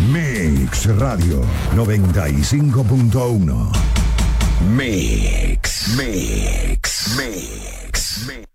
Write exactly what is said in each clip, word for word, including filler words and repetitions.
Mix Radio noventa y cinco punto uno. Mix, Mix, Mix, Mix.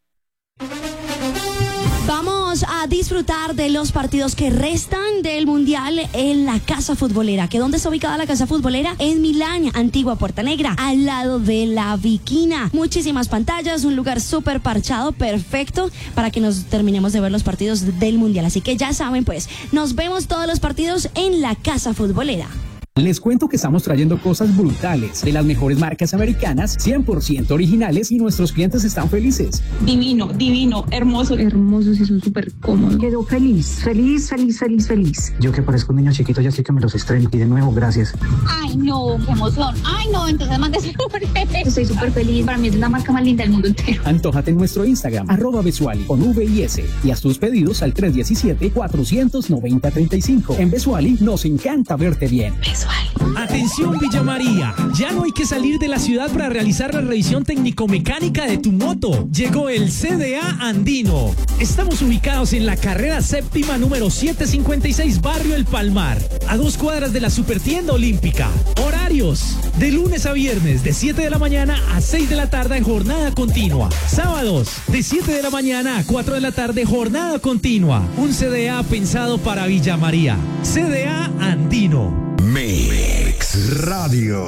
Vamos a disfrutar de los partidos que restan del Mundial en la Casa Futbolera. ¿Que dónde está ubicada la Casa Futbolera? En Milán, antigua Puerta Negra, al lado de la Viquina. Muchísimas pantallas, un lugar súper parchado, perfecto para que nos terminemos de ver los partidos del Mundial. Así que ya saben, pues, nos vemos todos los partidos en la Casa Futbolera. Les cuento que estamos trayendo cosas brutales de las mejores marcas americanas, cien por ciento originales, y nuestros clientes están felices. Divino, divino, hermoso. Hermosos y son súper cómodos. Quedo feliz, feliz, feliz, feliz, feliz. Yo que parezco un niño chiquito, ya sé que me los estreno. Y de nuevo, gracias. Ay, no, qué emoción. Ay, no, entonces más de súper feliz. Estoy súper feliz. Para mí es la marca más linda del mundo entero. Antójate en nuestro Instagram, arroba Besuali, con V y S. Y haz tus pedidos al tres uno siete, cuatro nueve cero, tres cinco. En Besuali nos encanta verte bien. Besuali. Atención Villa María, ya no hay que salir de la ciudad para realizar la revisión técnico-mecánica de tu moto. Llegó el C D A Andino. Estamos ubicados en la carrera séptima número setecientos cincuenta y seis, Barrio El Palmar, a dos cuadras de la Supertienda Olímpica. Horarios: de lunes a viernes de siete de la mañana a seis de la tarde en jornada continua. Sábados de siete de la mañana a cuatro de la tarde, jornada continua. Un C D A pensado para Villa María. C D A Andino. Mix Radio.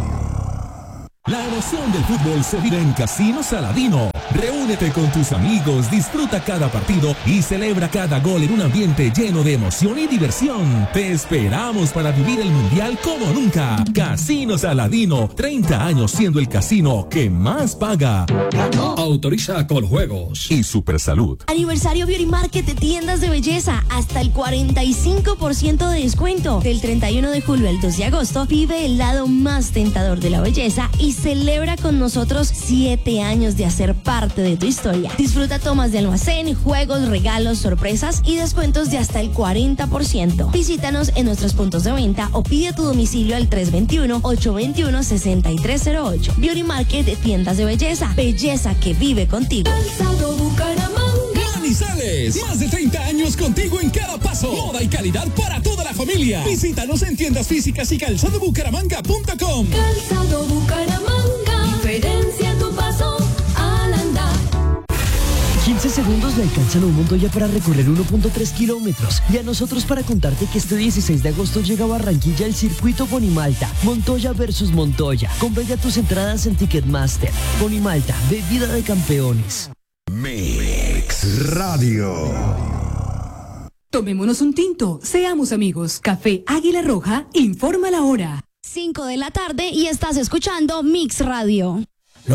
La emoción del fútbol se vive en Casino Saladino. Reúnete con tus amigos, disfruta cada partido y celebra cada gol en un ambiente lleno de emoción y diversión. Te esperamos para vivir el Mundial como nunca. Casino Saladino, treinta años siendo el casino que más paga. Autoriza Coljuegos y Supersalud. Aniversario Beauty Market de tiendas de belleza, hasta el cuarenta y cinco por ciento de descuento. Del treinta y uno de julio al dos de agosto, vive el lado más tentador de la belleza y celebra con nosotros siete años de hacer parte de tu historia. Disfruta tomas de almacén, juegos, regalos, sorpresas y descuentos de hasta el cuarenta por ciento. Visítanos en nuestros puntos de venta o pide tu domicilio al tres dos uno, ocho dos uno, seis tres cero ocho. Beauty Market de tiendas de belleza. Belleza que vive contigo. Calzado Bucaramanga. Manizales, más de treinta años contigo en cada paso. Moda y calidad para toda la familia. Visítanos en tiendas físicas y calzado bucaramanga punto com. Calzado Bucaramanga, diferencia tu paso al andar. quince segundos le alcanzan a un Montoya para recorrer uno punto tres kilómetros. Y a nosotros para contarte que este dieciséis de agosto llega a Barranquilla el circuito Ponimalta. Montoya versus Montoya. Compra ya tus entradas en Ticketmaster. Ponimalta, bebida de campeones. Mix Radio. Tomémonos un tinto, seamos amigos. Café Águila Roja informa la hora. cinco de la tarde y estás escuchando Mix Radio.